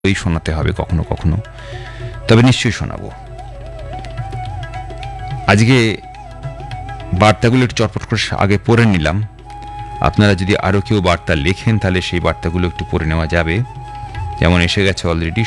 ওই শোনাতে হবে কখনো কখনো, তবে নিশ্চয়ই শোনাবো। আজকে বার্তাগুলো একটু চটপট করে আগে পড়ে নিলাম। আপনারা যদি আরও কেউ বার্তা লেখেন তাহলে সেই বার্তাগুলো একটু পড়ে নেওয়া যাবে। যেমন এসে গেছে অলরেডি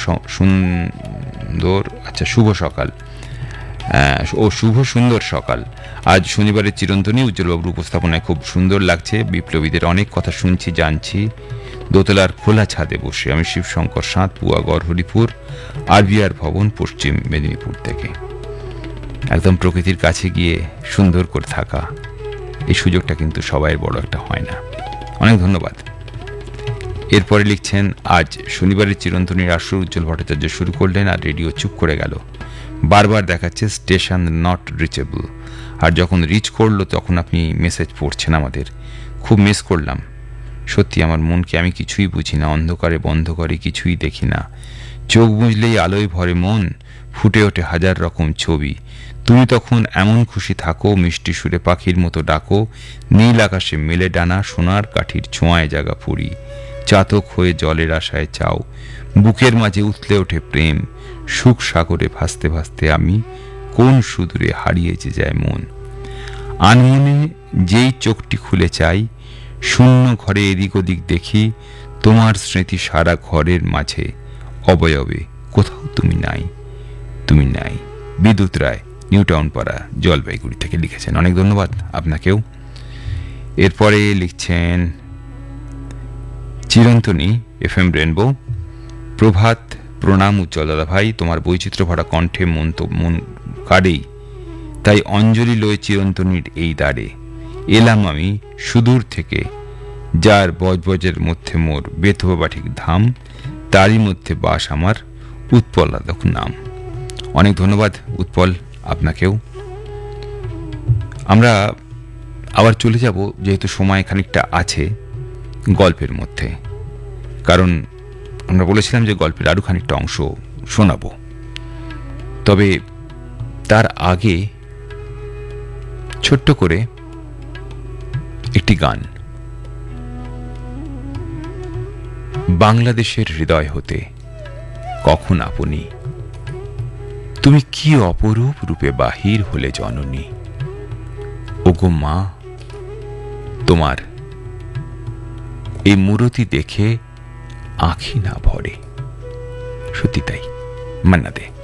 শুভ সকাল শুভ সুন্দর সকাল। আজ শনিবারের চিরন্তনী উজ্জ্বলবাবুর উপস্থাপনায় খুব সুন্দর লাগছে। বিপ্লবীদের অনেক কথা শুনছি, জানছি। দোতলার খোলা ছাদে বসে আমি শিবশঙ্কর সাঁত, পুয়াগড়, হরিপুর, আরবিআর ভবন, পশ্চিম মেদিনীপুর থেকে। একদম প্রকৃতির কাছে গিয়ে সুন্দর করে থাকা, এই সুযোগটা কিন্তু সবাই বড় একটা হয় না। অনেক ধন্যবাদ। এরপরে লিখছেন, আজ শনিবারের চিরন্তনীর আসর উজ্জ্বল ভট্টাচার্য শুরু করলেন আর রেডিও চুপ করে গেল। বারবার দেখাচ্ছে স্টেশন নট রিচেবল, আর যখন রিচ করলো তখন আপনি মেসেজ পড়ছেন আমাদের। খুব মিস করলাম সত্যি। আমার মনকে আমি কিছুই বুঝি না, অন্ধকারে বন্ধ করে কিছুই দেখি না। চোখ বুঝলেই আলোয় ভরে মন, ফুটে ওঠে হাজার রকম ছবি। তুমি তখন এমন খুশি থাকো, মিষ্টি সুরে পাখির মতো ডাকো, নীল আকাশে মেলে ডানা, সোনার কাঠির ছোঁয়ায় জাগা পড়ি। চাতক হয়ে জলের আশায় চাও, বুকের মাঝে উথলে ওঠে প্রেম, সুখ সাগরে ভাসতে ভাসতে আমি কোন সুদূরে হারিয়েছে যায় মন। আনমনে যেই চোখটি খুলে চাই, শূন্য ঘরে এদিক ওদিক দেখি, তোমার স্মৃতি সারা ঘরের মাঝে, অবয়বে কোথাও তুমি নাই, তুমি নাই। বিদ্যুৎ রায়, নিউ টাউন পাড়া, জলপাইগুড়ি থেকে লিখেছেন। অনেক ধন্যবাদ আপনাকেও। এরপরে লিখছেন চিরন্তনী FM রেনবো, প্রভাত, প্রণাম উজ্জ্বল দাদা ভাই, তোমার বৈচিত্র্য ভরা কণ্ঠে মন কাড়েই, তাই অঞ্জলি লয়ে চিরন্তনীর এই দ্বারে এলাম আমি সুদূর থেকে, যার বজবজের মধ্যে মোর বেথবাটিক ধাম, তারই মধ্যে বাস আমার উৎপল নাম। অনেক ধন্যবাদ উৎপল আপনাকেও। আমরা আবার চলে যাব, যেহেতু সময় খানিকটা আছে, গল্পের মধ্যে। কারণ আমরা বলেছিলাম যে গল্পের আরো খানিকটা অংশ শোনাবো। তবে তার আগে ছোট্ট করে একটি গান। বাংলাদেশের হৃদয় হতে কখন আপনি, তুমি কি অপরূপ রূপে বাহির হলে জননী। ওগো মা, তোমার এই মূরতি দেখে আঁখি না ভরে। সত্যি তাই, মান্না দে।